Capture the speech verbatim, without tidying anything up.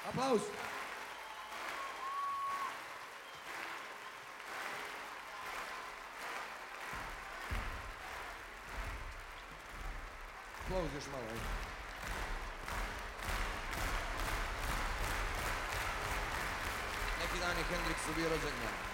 Applaus! Aplauz još malo, ajde. Neki dan je Hendriksu bio rođendan.